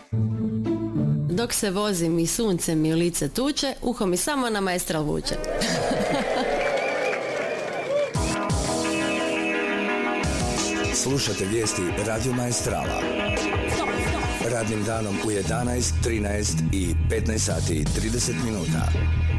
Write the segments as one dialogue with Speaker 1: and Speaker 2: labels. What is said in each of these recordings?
Speaker 1: Dok se vozim i sunce mi u lice tuče, uho mi samo na Maestral vuče.
Speaker 2: Slušate vijesti Radio Maestrala. Radnim danom u 11, 13 i 15 sati i 30 minuta.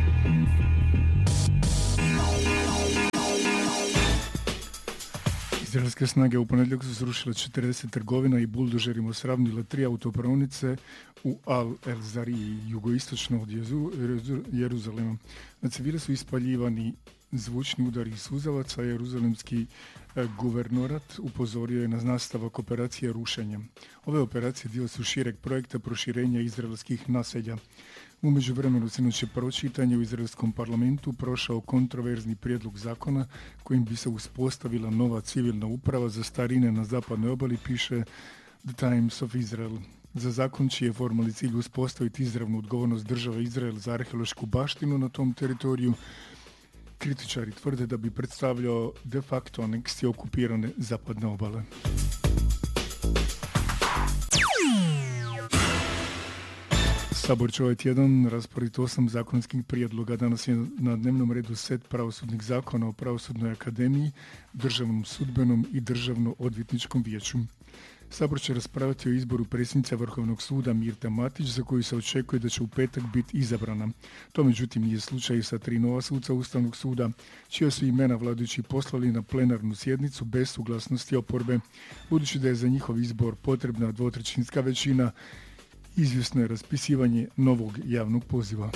Speaker 3: Izraelske snage u ponedjeljak su srušile 40 trgovina i buldožerima sravnile 3 autopraonice u Al-Elzari, jugoistočno od Jeruzalema. Na civile su ispaljivani zvučni udari i suzavaca. Jeruzalemski guvernorat upozorio je na nastavak operacije rušenja. Ove operacije dio su šireg projekta proširenja izraelskih naselja. U međuvremenu sinoć je prvo čitanje u izraelskom parlamentu prošao kontroverzni prijedlog zakona kojim bi se uspostavila nova civilna uprava za starine na zapadnoj obali, piše The Times of Israel. Za zakon čiji je formalni cilj uspostaviti izravnu odgovornost države Izrael za arheološku baštinu na tom teritoriju, kritičari tvrde da bi predstavljao de facto aneksiju okupirane zapadne obale. Sabor će ovaj tjedan raspraviti 8 zakonskih prijedloga. Danas je na dnevnom redu set pravosudnih zakona o pravosudnoj akademiji, državnom sudbenom i državno-odvjetničkom vijeću. Sabor će raspraviti o izboru predsjednice Vrhovnog suda Mirte Matić, za koju se očekuje da će u petak biti izabrana. To međutim nije slučaj sa 3 nova suca Ustavnog suda, čija su imena vladajući poslali na plenarnu sjednicu bez suglasnosti oporbe. Budući da je za njihov izbor potrebna 2/3 većina, izvjesno je raspisivanje novog javnog poziva.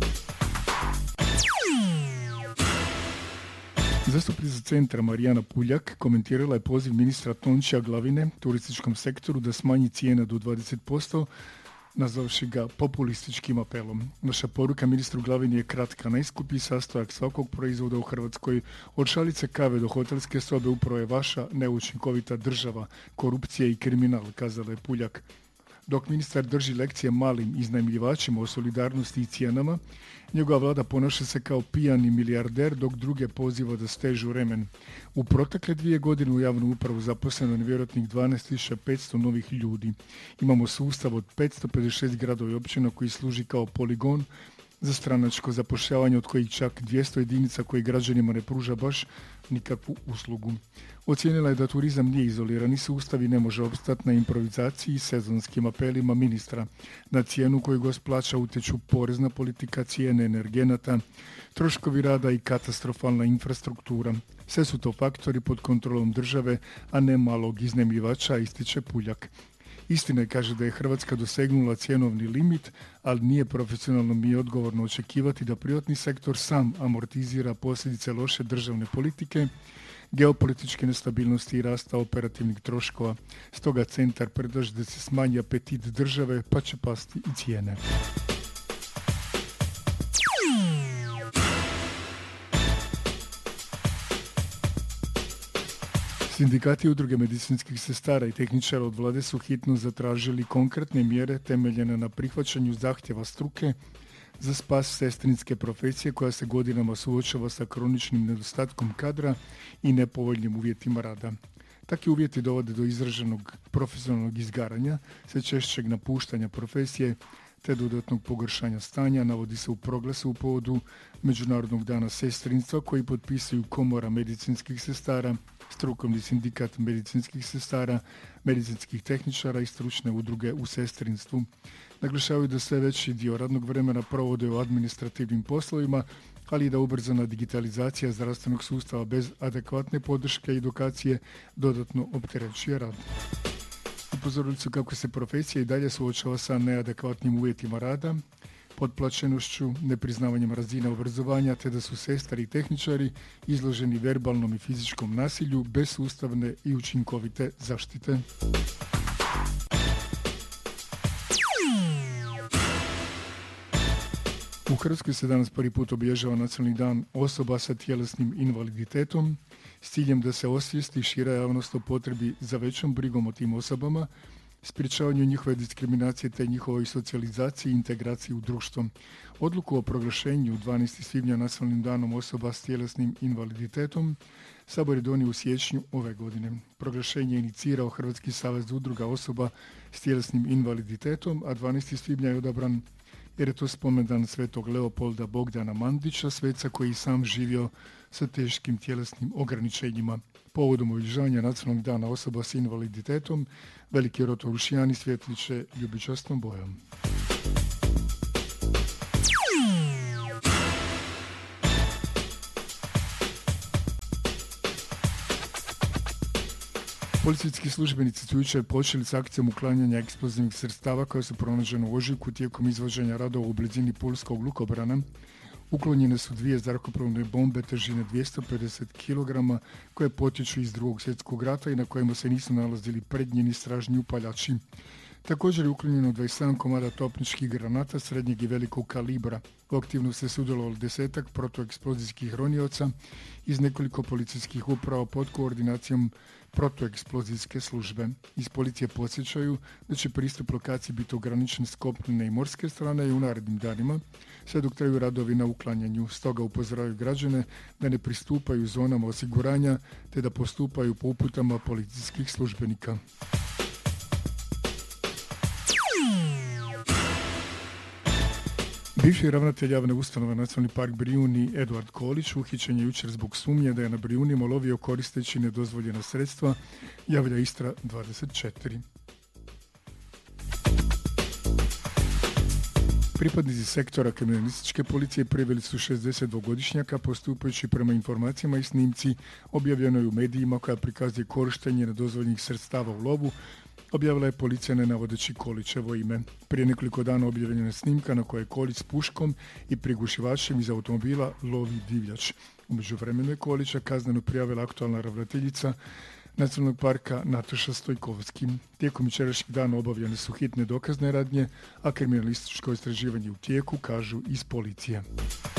Speaker 3: Zastupnica Centra Marijana Puljak komentirala je poziv ministra Tončija Glavine turističkom sektoru da smanji cijene do 20%, nazvavši ga populističkim apelom. Naša poruka ministru Glavini je kratka. Najskuplji sastojak svakog proizvoda u Hrvatskoj, od šalice kave do hotelske sobe, upravo je vaša neučinkovita država, korupcija i kriminal, kazala je Puljak. Dok ministar drži lekcije malim iznajmljivačima o solidarnosti i cijenama, njegova vlada ponaša se kao pijani milijarder, dok druge poziva da stežu remen. U protekle 2 godine u javnu upravu zaposleno je nevjerojatnih 12.500 novih ljudi. Imamo sustav od 556 gradova i općina koji služi kao poligon za stranačko zapošljavanje, od kojih čak 200 jedinica koji građanima ne pruža baš nikakvu uslugu. Ocijenila je da turizam nije izolirani sustav i ne može opstati na improvizaciji i sezonskim apelima ministra. Na cijenu koju gost plaća utječu porezna politika, cijene energenata, troškovi rada i katastrofalna infrastruktura. Sve su to faktori pod kontrolom države, a ne malog iznajmljivača, ističe Puljak. Istina je, kaže, da je Hrvatska dosegnula cjenovni limit, ali nije profesionalno i odgovorno očekivati da privatni sektor sam amortizira posljedice loše državne politike, geopolitičke nestabilnosti i rasta operativnih troškova. Stoga centar predlaže da se smanji apetit države, pa će pasti i cijene. Sindikati udruge medicinskih sestara i tehničara od vlade su hitno zatražili konkretne mjere temeljene na prihvaćanju zahtjeva struke za spas sestrinske profesije koja se godinama suočava sa kroničnim nedostatkom kadra i nepovoljnim uvjetima rada. Takvi uvjeti dovode do izraženog profesionalnog izgaranja, sve češćeg napuštanja profesije te dodatnog pogoršanja stanja, navodi se u proglasu u povodu Međunarodnog dana sestrinstva koji potpisuju Komora medicinskih sestara, strukovni sindikat medicinskih sestara, medicinskih tehničara i stručne udruge u sestrinstvu. Naglašavaju da sve veći dio radnog vremena provode u administrativnim poslovima, ali i da ubrzana digitalizacija zdravstvenog sustava bez adekvatne podrške i edukacije dodatno opterećuje rad. Upozorili su kako se profesija i dalje suočava sa neadekvatnim uvjetima rada, potplaćenošću, nepriznavanjem razine obrazovanja, te da su sestari i tehničari izloženi verbalnom i fizičkom nasilju bez sustavne i učinkovite zaštite. U Hrvatskoj se danas prvi put obilježava Nacionalni dan osoba sa tjelesnim invaliditetom s ciljem da se osvijesti šira javnost o potrebi za većom brigom o tim osobama, sprječavanju njihove diskriminacije te njihovoj socijalizaciji i integraciji u društvo. Odluku o proglašenju 12. svibnja Nacionalnim danom osoba s tjelesnim invaliditetom Sabor je donio u siječnju ove godine. Proglašenje je inicirao Hrvatski savez udruga osoba s tjelesnim invaliditetom, a 12. svibnja je odabran jer je to spomendan svetog Leopolda Bogdana Mandića, sveca koji sam živio sa teškim tjelesnim ograničenjima. Povodom obilježavanja Nacionalnog dana osoba s invaliditetom, veliki rotorušijani svjetliće ljubičastom bojom. Policijski službenici su jučer počeli s akcijom uklanjanja eksplozivnih sredstava koja su pronađena u ožujku tijekom izvođenja radova u blizini pulskog lukobrana. Uklonjene su 2 zrakoplovne bombe težine 250 kg koje potječu iz Drugog svjetskog rata i na kojima se nisu nalazili prednji ni stražnji upaljači. Također je uklonjeno 27 komada topničkih granata srednjeg i velikog kalibra. U aktivnosti se sudjelovalo 10 protueksplozijskih ronioca iz nekoliko policijskih uprava pod koordinacijom protueksplozijske službe. Iz policije podsjećaju da će pristup lokaciji biti ograničen s kopnene i morske strane i u narednim danima, sve dok traju radovi na uklanjanju. Stoga upozoravaju građane da ne pristupaju zonama osiguranja te da postupaju po uputama policijskih službenika. Bivši ravnatelj javne ustanove Nacionalni park Brijuni Eduard Kolić uhićen je jučer zbog sumnje da je na Brijunima lovio koristeći nedozvoljena sredstva, javlja Istra 24. Pripadnici sektora kriminalističke policije priveli su 62-godišnjaka postupajući prema informacijama i snimci objavljenoj u medijima koja prikazuje korištenje nedozvoljenih sredstava u lovu. Objavila je policija ne navodeći Kolićevo ime. Prije nekoliko dana objavljena je snimka na kojoj je Kolić s puškom i prigušivačem iz automobila lovi divljač. U međuvremenu je Kolića kazneno prijavila aktualna ravnateljica Nacionalnog parka Nataša Stojkovski. Tijekom jučerašnjeg dana obavljene su hitne dokazne radnje, a kriminalističko istraživanje u tijeku, kažu iz policije.